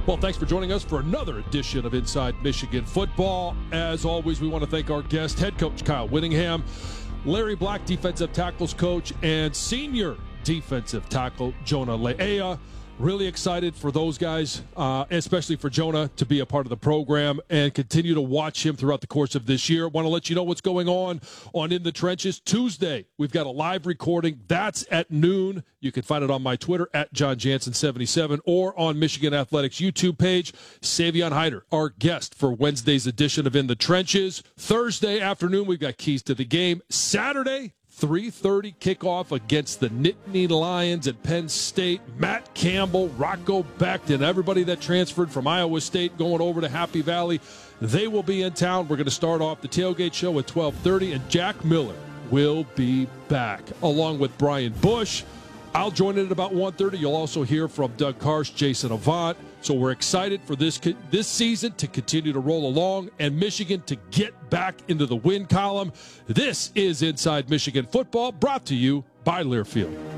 Well, thanks for joining us for another edition of Inside Michigan Football. As always, we want to thank our guest, head coach Kyle Whittingham, Larry Black, defensive tackles coach, and senior defensive tackle Jonah Le'ea. Really excited for those guys, especially for Jonah, to be a part of the program and continue to watch him throughout the course of this year. Want to let you know what's going on In the Trenches. Tuesday, we've got a live recording. That's at noon. You can find it on my Twitter, at John Jansen77, or on Michigan Athletics YouTube page. Savion Hyder, our guest for Wednesday's edition of In the Trenches. Thursday afternoon, we've got Keys to the Game. Saturday, 3:30 kickoff against the Nittany Lions at Penn State. Matt Campbell, Rocco Becht, and everybody that transferred from Iowa State going over to Happy Valley, they will be in town. We're going to start off the tailgate show at 12:30, and Jack Miller will be back, along with Brian Bush. I'll join in at about 1:30. You'll also hear from Doug Karsh, Jason Avant. So we're excited for this season to continue to roll along and Michigan to get back into the win column. This is Inside Michigan Football, brought to you by Learfield.